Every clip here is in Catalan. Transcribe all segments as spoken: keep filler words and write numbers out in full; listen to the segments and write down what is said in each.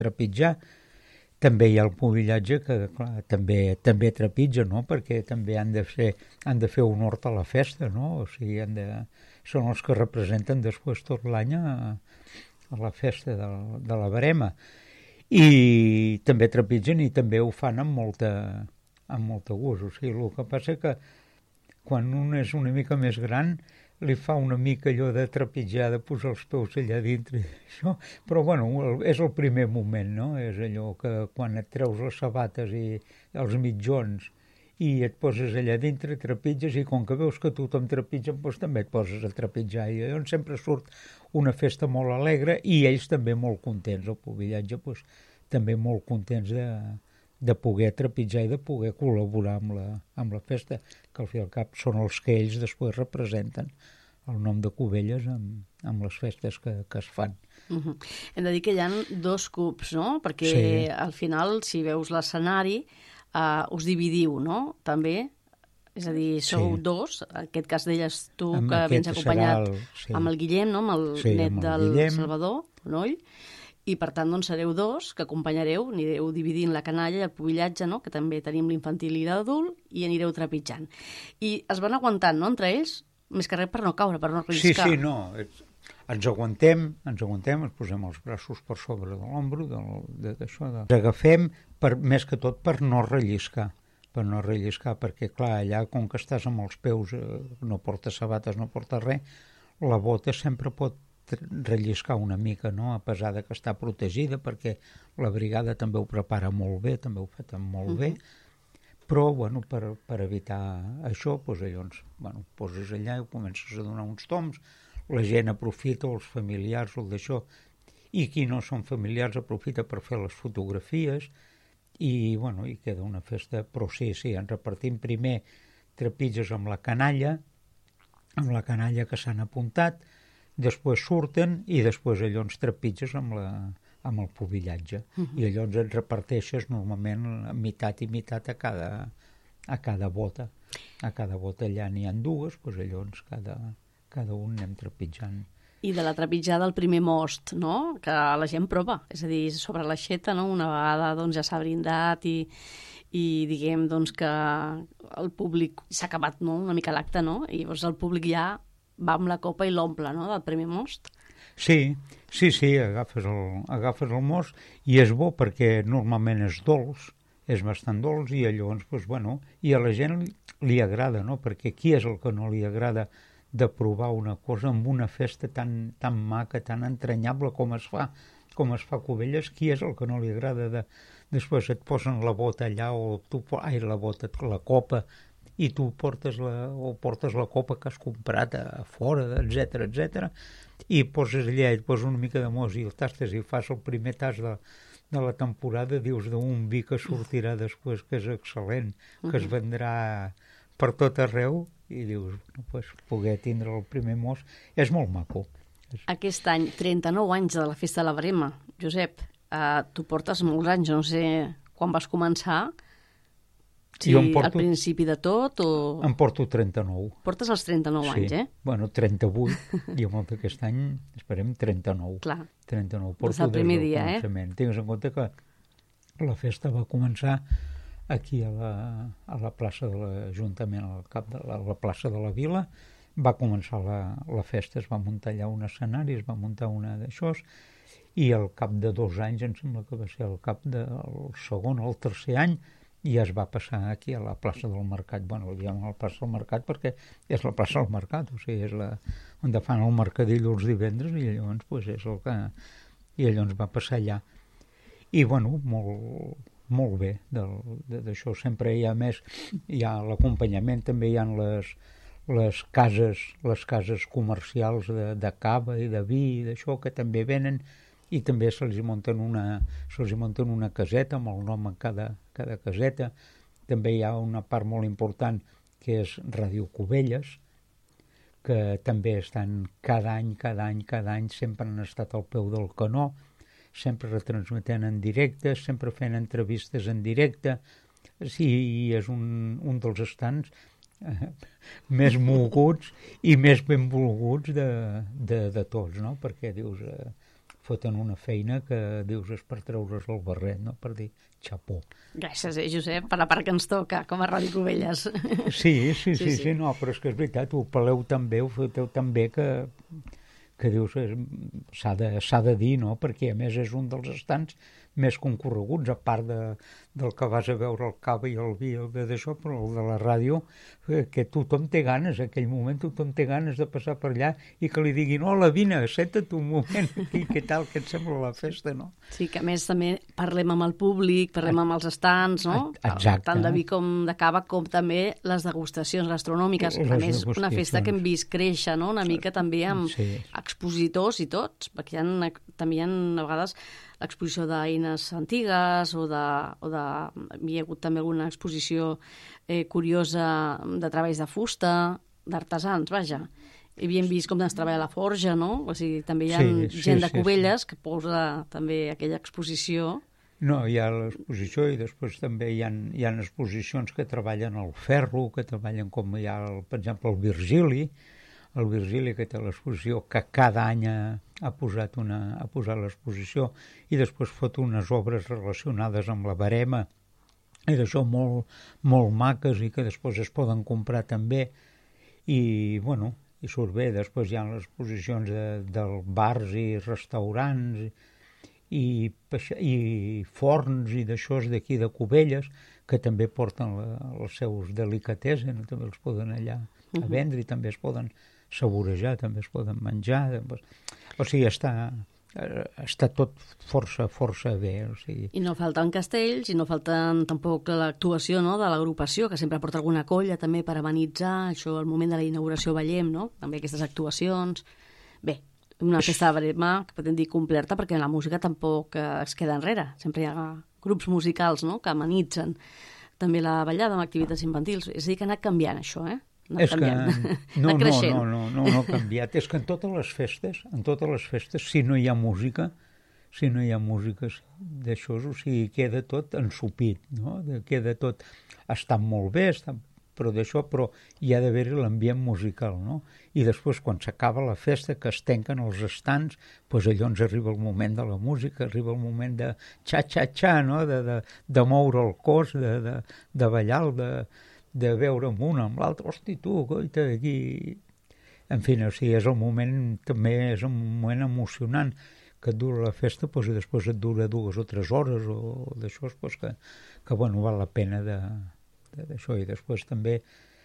trepitjar. També hi ha el pubillatge que clar, també, també trepitja, no? Perquè també han de, fer, han de fer honor a la festa, no? O sigui, han de, són els que representen després tot l'any a, a la festa de, de la verema. I també trepitgen i també ho fan amb molta, amb molta gust. O sigui, el que passa que quan un és una mica més gran li fa una mica allò de trepitjar, de posar els peus allà dintre, això. Però bueno, és el primer moment, no? És allò que quan et treus les sabates i els mitjons i et poses allà dintre, trepitges, i com que veus que tothom trepitja, doncs també et poses a trepitjar. I llavors sempre surt una festa molt alegre i ells també molt contents, el pubillatge, doncs, també molt contents de, de poder trepitjar i de poder col·laborar amb la, amb la festa, que al fi i al cap són els que ells després representen el nom de Cubelles amb, amb les festes que, que es fan. Uh-huh. Hem de dir que hi ha dos cups, no? Perquè sí. Al final, si veus l'escenari, uh, us dividiu, no? També, és a dir, sou sí. dos, en aquest cas d'elles tu amb que vens acompanyat el, sí. amb el Guillem, no? Amb el sí, net amb el del Guillem. Salvador, Noll, i per tant doncs, sereu dos que acompanyareu, anireu dividint la canalla i el pubillatge, no? Que també tenim l'infantil i l'adult, i anireu trepitjant. I es van aguantant, no?, entre ells, més que res per no caure, per no arriscar. Sí, sí, no, ens aguantem, ens aguantem, ens posem els braços per sobre de l'ombro, d'això, de... ens agafem, per, més que tot per no relliscar, per no relliscar, perquè clar, allà com que estàs amb els peus, eh, no portes sabates, no portes res, la bota sempre pot relliscar una mica, no? A pesar de que està protegida, perquè la brigada també ho prepara molt bé, també ho fa molt bé, uh-huh. Però bueno, per, per evitar això, doncs, llavors, bueno, poses allà i comences a donar uns toms, la gent aprofita, els familiars, el d'això, i qui no són familiars aprofita per fer les fotografies, i bueno, i queda una festa, però sí, sí, ens repartim primer trepitges amb la canalla, amb la canalla que s'han apuntat, després surten i després allò ens trepitges amb, la, amb el pubillatge. Uh-huh. I allò ens reparteixes normalment meitat i meitat a cada, a cada bota. A cada bota allà n'hi ha dues, doncs allò cada, cada un anem trepitjant. I de la trepitjada al primer most, no?, que la gent prova, és a dir, sobre l'aixeta, no?, una vegada doncs, ja s'ha brindat i, i diguem doncs, que el públic s'ha acabat, no?, una mica l'acte, no?, i llavors el públic ja va amb la copa i l'omple, no?, del primer most. Sí, sí, sí, agafes el, agafes el most i és bo perquè normalment és dolç, és bastant dolç i llavors, doncs, bueno, i a la gent li, li agrada, no?, perquè qui és el que no li agrada de provar una cosa amb una festa tan, tan maca, tan entranyable com es fa, com es fa a Cubelles, qui és el que no li agrada de... Després et posen la bota allà o tu... Ai, la bota, la copa, i tu portes la, o portes la copa que has comprat a fora, etcètera, etcètera, i poses allà, et poses una mica de mos i el tastes i fas el primer tas de, de la temporada, dius d'un vi que sortirà després, que és excel·lent, que es vendrà per tot arreu, i dius, no, pues, poder tindre el primer mos és molt maco. Aquest any, trenta-nou anys de la Festa de la Verema, Josep, eh, tu portes molts anys, no sé quan vas començar, si porto, al principi de tot o... Em porto trenta-nou. Portes els trenta-nou sí. anys, eh? Bueno, trenta-vuit, i amb aquest any esperem trenta-nou. Clar, trenta-nou. Porto des del primer des dia, eh? Tingues en compte que la festa va començar aquí a la, a la plaça de l'Ajuntament, al cap de la, la plaça de la Vila, va començar la, la festa, es va muntar allà un escenari, es va muntar una d'això, i al cap de dos anys, em sembla que va ser al cap del segon o el tercer any, i es va passar aquí a la plaça del Mercat. Bueno, el diem a la plaça del Mercat perquè és la plaça del Mercat, o sigui, és la, on fan el mercadill els divendres, i llavors pues, és el que... I llavors va passar allà. I, bueno, molt, molt bé d'això. Sempre hi ha més... Hi ha l'acompanyament, també hi ha les, les cases les cases comercials de, de cava i de vi i d'això, que també venen, i també se'ls munten una, se'ls munten una caseta amb el nom en cada, cada caseta. També hi ha una part molt important que és Ràdio Cubelles, que també estan cada any, cada any, cada any, sempre han estat al peu del canó, sempre retransmetent en directe, sempre fent entrevistes en directe. Sí, és un, un dels estants eh, més moguts i més benvolguts de, de, de tots, no? Perquè dius... Eh, foten una feina que dius és per treure's el barret, no? Per dir xapó. Gràcies, eh, Josep, per la part que ens toca, com a Ràdio Cubelles. Sí, sí, sí, sí, sí, no, però és que és veritat, ho peleu tan bé, ho foteu tan bé que, que dius, s'ha de, s'ha de dir, no? Perquè a més és un dels estants més concorreguts, a part de, del que vas a veure el Cava i el Vi, el d'això, però el de la ràdio, que tothom té ganes, en aquell moment tothom té ganes de passar per allà i que li diguin, hola, vine, senta't un moment aquí, què tal, què et sembla la festa, no? Sí, que a més també parlem amb el públic, parlem amb els estants, no? Exacte. Tant de Vi com de Cava, com també les degustacions gastronòmiques. A més, una festa que hem vist créixer, no? Una mica també amb sí. expositors i tots, perquè hi ha, també hi ha a vegades l'exposició d'eines antigues o de, o de... Hi ha hagut també alguna exposició eh, curiosa de treballs de fusta, d'artesans, vaja. I havíem vist com es treballa la forja, no? O sigui, també hi ha sí, sí, gent de Cubelles sí, sí. que posa també aquella exposició. No, hi ha l'exposició i després també hi ha, hi ha exposicions que treballen el ferro, que treballen com hi ha, el, per exemple, el Virgili, el Virgili que té l'exposició, que cada any ha, ha posat, una, ha posat l'exposició i després fot unes obres relacionades amb la barema i d'això molt, molt maques i que després es poden comprar també i, bueno, i surt bé. Després hi ha les exposicions de, del bars i restaurants i, i forns i d'això d'aquí de Cubelles que també porten la, els seus delicatessen, també els poden allà a vendre i també es poden saborejar, també es poden menjar. O sigui, està, està tot força, força bé. O sigui. I no falten castells, i no falten tampoc l'actuació, no?, de l'agrupació, que sempre porta alguna colla també per amenitzar, això al moment de la inauguració veiem, no?, també aquestes actuacions. Bé, una festa de barema que podem dir completa, perquè la música tampoc es queda enrere. Sempre hi ha grups musicals, no?, que amenitzen també la ballada amb activitats infantils. És a dir, que ha anat canviant això, eh? És que no, no, no, no, no, no ha canviat. És que en totes les festes, en totes les festes, si no hi ha música, si no hi ha música d'això, o sigui, queda tot ensupit, no? Queda tot, està molt bé, està, però d'això, però hi ha d'haver-hi l'ambient musical, no? I després, quan s'acaba la festa, que es tanquen els estants, doncs allò ens arriba el moment de la música, arriba el moment de xa-xa-xa, no? De, de, de moure el cos, de, de, de ballar, de... de veure amb un, amb l'altre, hosti, tu, coita, aquí... En fi, o sigui, és el moment, també és un moment emocionant que et dura la festa, doncs, i després et dura dues o tres hores o d'això, doncs, que, que, bueno, val la pena d'això. I després també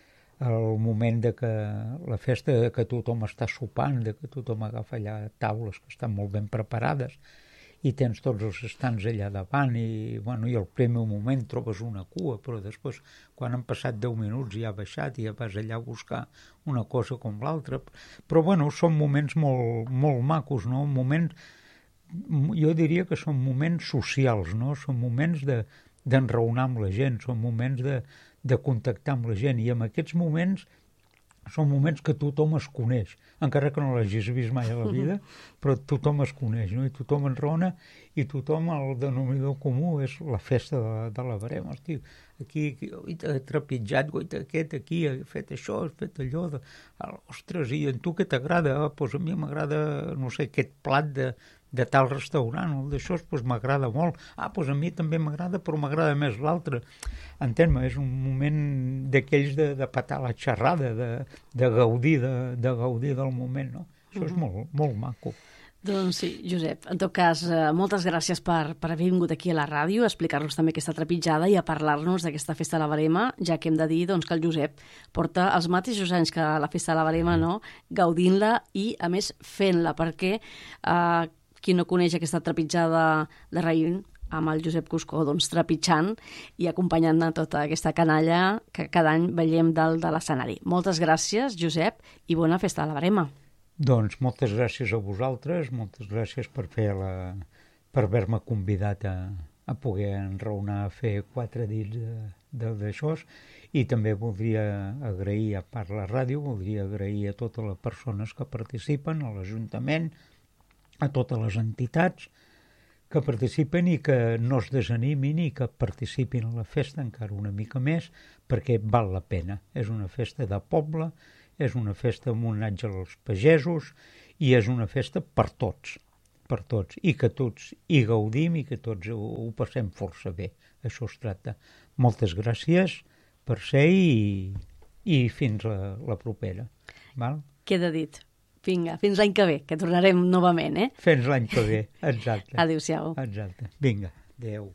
el moment de que la festa, de que tothom està sopant, de que tothom agafa allà taules que estan molt ben preparades, i tens tots els estants allà davant i, bueno, i al primer moment trobes una cua, però després, quan han passat deu minuts, ja ha baixat i ja vas allà a buscar una cosa com l'altra. Però, bueno, són moments molt, molt macos, no? Moments, jo diria que són moments socials, no? Són moments de, d'enraonar amb la gent, són moments de, de contactar amb la gent, i en aquests moments són moments que tothom es coneix, encara que no l'hagis vist mai a la vida, però tothom es coneix, no? I tothom enraona, i tothom, el denominador comú és la festa de, de la barema. Hosti, aquí, aquí he trepitjat, goita, aquest, aquí, he fet això, he fet allò, de, ostres, i a tu què t'agrada? Ah, doncs a mi m'agrada, no sé, aquest plat de, de tal restaurant, o d'això, doncs m'agrada molt. Ah, doncs a mi també m'agrada, però m'agrada més l'altre. Entén-me, és un moment d'aquells de, de patar la xerrada, de, de, gaudir, de, de gaudir del moment, no? Això és molt, molt maco. Doncs sí, Josep, en tot cas, eh, moltes gràcies per, per haver vingut aquí a la ràdio, a explicar-nos també aquesta trepitjada i a parlar-nos d'aquesta festa de la barema, ja que hem de dir doncs, que el Josep porta els mateixos anys que la festa de la barema, no? Gaudint-la i, a més, fent-la, perquè eh, qui no coneix aquesta trepitjada de raïm, amb el Josep Cuscó, doncs, trepitjant i acompanyant a tota aquesta canalla que cada any veiem dalt de l'escenari. Moltes gràcies, Josep, i bona festa de la barema. Doncs moltes gràcies a vosaltres, moltes gràcies per fer la, per haver-me convidat a, a poder enraonar a fer quatre dits d'això, i també voldria agrair, a part la ràdio, voldria agrair a totes les persones que participen, a l'Ajuntament, a totes les entitats que participen i que no es desanimin i que participin a la festa encara una mica més, perquè val la pena. És una festa de poble, és una festa amb un homenatge als pagesos i és una festa per tots, per tots, i que tots hi gaudim i que tots ho, ho passem força bé. Això es tracta. Moltes gràcies per ser i, i fins la, la propera. Val? Queda dit. Vinga, fins l'any que ve, que tornarem novament, eh? Fins l'any que ve, exacte. Adéu-siau. Exacte. Vinga, adéu.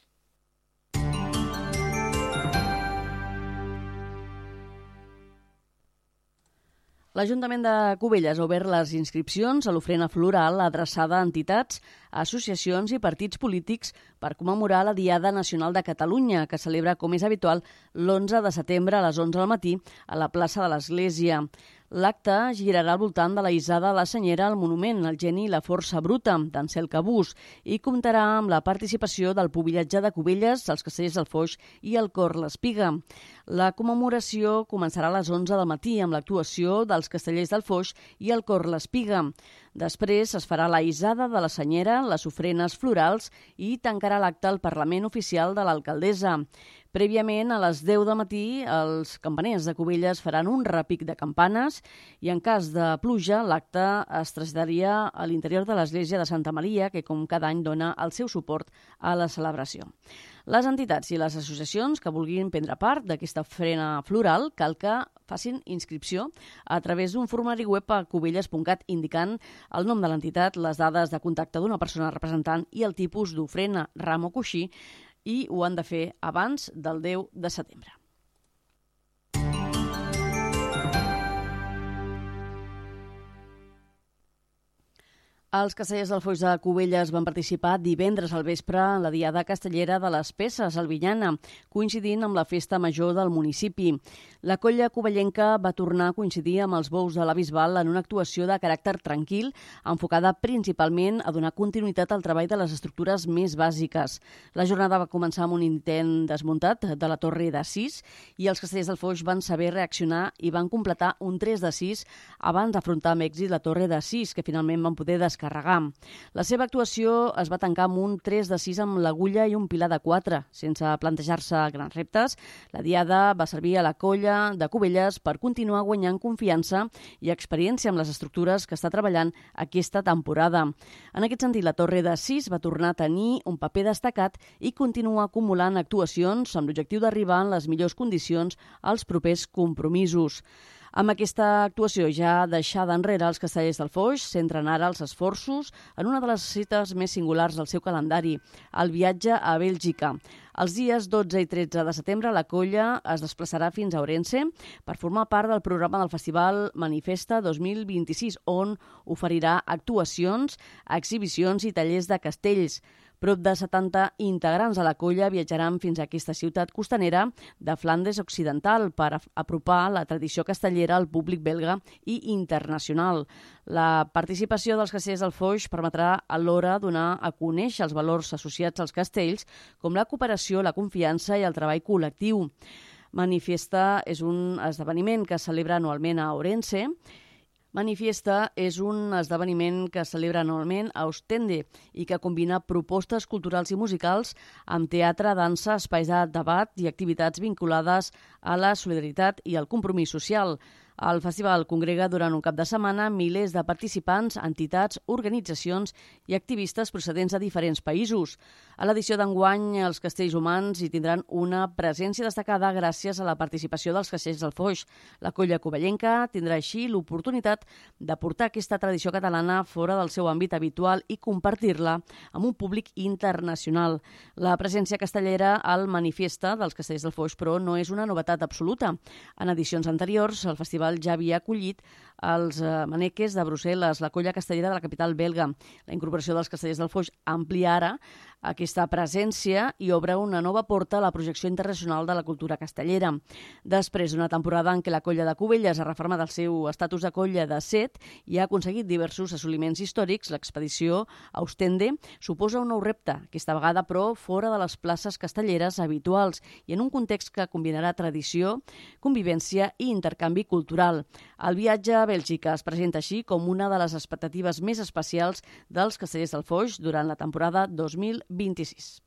L'Ajuntament de Cubelles ha obert les inscripcions a l'ofrena floral adreçada a entitats, associacions i partits polítics per commemorar la Diada Nacional de Catalunya, que celebra, com és habitual, l'onze de setembre a les onze del matí a la plaça de l'Església. L'acte girarà al voltant de la Isada de la Senyera al monument El geni i la força bruta, d'Ansel Cabús, i comptarà amb la participació del Pubillatge de Cubelles, els Castellers del Foix i el Cor l'Espiga. La commemoració començarà a les onze del matí amb l'actuació dels Castellers del Foix i el Cor l'Espiga. Després es farà la Isada de la Senyera, les ofrenes florals i tancarà l'acte al Parlament Oficial de l'Alcaldessa. Prèviament, a les deu del matí, els campaners de Cubelles faran un repic de campanes i, en cas de pluja, l'acte es traslladaria a l'interior de l'església de Santa Maria, que com cada any dona el seu suport a la celebració. Les entitats i les associacions que vulguin prendre part d'aquesta ofrena floral cal que facin inscripció a través d'un formulari web a cubelles punt cat indicant el nom de l'entitat, les dades de contacte d'una persona representant i el tipus d'ofrena, ram o coixí, i ho han de fer abans del deu de setembre. Els Castellers del Foix de Cubelles van participar divendres al vespre en la Diada Castellera de les Peces, a Albinyana, coincidint amb la festa major del municipi. La colla cubellenca va tornar a coincidir amb els bous de la Bisbal en una actuació de caràcter tranquil, enfocada principalment a donar continuïtat al treball de les estructures més bàsiques. La jornada va començar amb un intent desmuntat de la Torre de sis i els Castellers del Foix van saber reaccionar i van completar un tres de sis abans d'afrontar amb èxit la Torre de sis, que finalment van poder descarregar. La seva actuació es va tancar amb un tres de sis amb l'agulla i un pilar de quatre. Sense plantejar-se grans reptes, la Diada va servir a la colla de Cubelles per continuar guanyant confiança i experiència amb les estructures que està treballant aquesta temporada. En aquest sentit, la Torre de sis va tornar a tenir un paper destacat i continua acumulant actuacions amb l'objectiu d'arribar en les millors condicions als propers compromisos. Amb aquesta actuació ja deixada enrere, els Castellers del Foix centren ara els esforços en una de les cites més singulars del seu calendari, el viatge a Bèlgica. Els dies dotze i tretze de setembre la colla es desplaçarà fins a Ourense per formar part del programa del Festival Manifesta dos mil vint-i-sis, on oferirà actuacions, exhibicions i tallers de castells. Prop de setanta integrants de la colla viatjaran fins a aquesta ciutat costanera de Flandes Occidental per apropar la tradició castellera al públic belga i internacional. La participació dels Castellers del Foix permetrà alhora donar a conèixer els valors associats als castells, com la cooperació, la confiança i el treball col·lectiu. Manifesta és un esdeveniment que es celebra anualment a Ourense. Manifiesta és un esdeveniment que es celebra anualment a Ostende i que combina propostes culturals i musicals amb teatre, dansa, espais de debat i activitats vinculades a la solidaritat i al compromís social. El festival congrega durant un cap de setmana milers de participants, entitats, organitzacions i activistes procedents de diferents països. A l'edició d'enguany, els castells humans hi tindran una presència destacada gràcies a la participació dels Castellers del Foix. La colla cubellenca tindrà així l'oportunitat de portar aquesta tradició catalana fora del seu àmbit habitual i compartir-la amb un públic internacional. La presència castellera al Manifesta dels Castellers del Foix, però, no és una novetat absoluta. En edicions anteriors, el festival ja havia acollit els maneques de Brussel·les, la colla castellera de la capital belga. La incorporació dels Castellers del Foix amplia ara aquesta presència i obre una nova porta a la projecció internacional de la cultura castellera. Després d'una temporada en què la colla de Cubelles ha reformat el seu estatus de colla de set i ha aconseguit diversos assoliments històrics, l'expedició a Ostende suposa un nou repte, aquesta vegada, però, fora de les places castelleres habituals i en un context que combinarà tradició, convivència i intercanvi cultural. El viatge a Bèlgica es presenta així com una de les expectatives més especials dels Castellers del Foix durant la temporada dos mil vint-i-sis.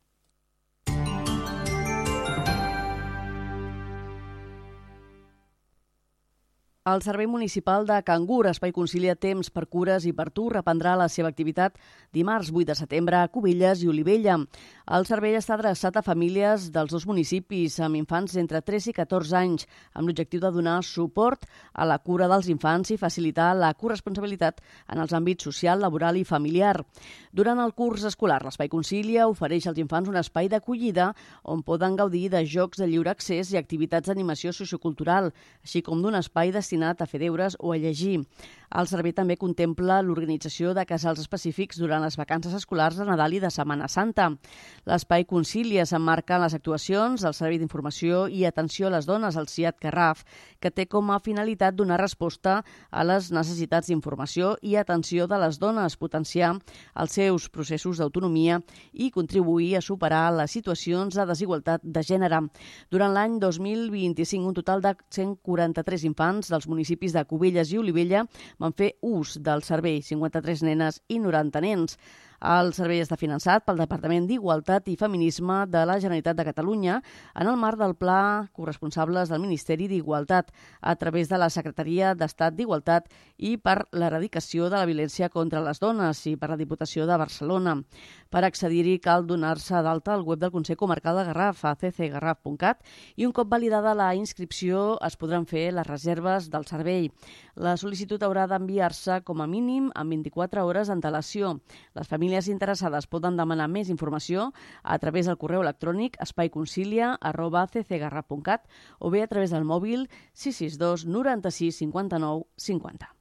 El Servei Municipal de Cangur, Espai Concilia Temps per Cures i per Tu, reprendrà la seva activitat dimarts vuit de setembre a Cubelles i Olivella. El servei està adreçat a famílies dels dos municipis amb infants d'entre tres i catorze anys, amb l'objectiu de donar suport a la cura dels infants i facilitar la corresponsabilitat en els àmbits social, laboral i familiar. Durant el curs escolar, l'Espai Concilia ofereix als infants un espai d'acollida on poden gaudir de jocs de lliure accés i activitats d'animació sociocultural, així com d'un espai destinat a fer deures o a llegir. El servei també contempla l'organització de casals específics durant les vacances escolars de Nadal i de Setmana Santa. L'Espai Concilia s'emmarca en les actuacions del Servei d'Informació i Atenció a les Dones, el C I A T Garraf, que té com a finalitat donar resposta a les necessitats d'informació i atenció de les dones, potenciar els seus processos d'autonomia i contribuir a superar les situacions de desigualtat de gènere. Durant l'any dos mil vint-i-cinc, un total de cent quaranta-tres infants dels municipis de Cubelles i Olivella van fer ús del servei, cinquanta-tres nenes i noranta nens. El servei està finançat pel Departament d'Igualtat i Feminisme de la Generalitat de Catalunya en el marc del Pla Corresponsables del Ministeri d'Igualtat a través de la Secretaria d'Estat d'Igualtat i per l'erradicació de la violència contra les dones i per la Diputació de Barcelona. Per accedir-hi cal donar-se d'alta al web del Consell Comarcal de Garraf a c c garraf punt cat i un cop validada la inscripció es podran fer les reserves del servei. La sol·licitud haurà d'enviar-se com a mínim amb vint-i-quatre hores d'antelació. Les famílies interessades poden demanar més informació a través del correu electrònic espaiconcilia arroba c c garraf punt cat o bé a través del mòbil sis sis dos noranta-sis cinquanta-nou cinquanta.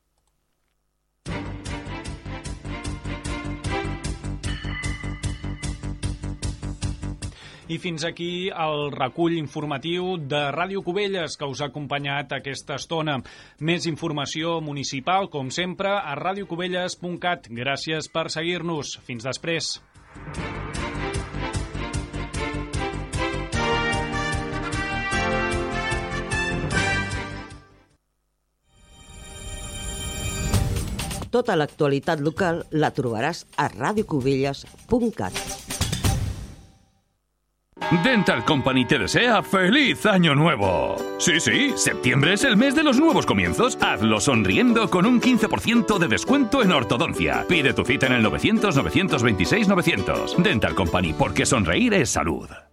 I fins aquí el recull informatiu de Ràdio Cubelles que us ha acompanyat aquesta estona. Més informació municipal, com sempre, a radiocubelles punt cat. Gràcies per seguir-nos. Fins després. Tota l'actualitat local la trobaràs a radiocubelles punt cat. Dental Company te desea ¡Feliz Año Nuevo! Sí, sí, septiembre es el mes de los nuevos comienzos. Hazlo sonriendo con un quince por ciento de descuento en ortodoncia. Pide tu cita en el novecientos, novecientos veintiséis, novecientos. Dental Company, porque sonreír es salud.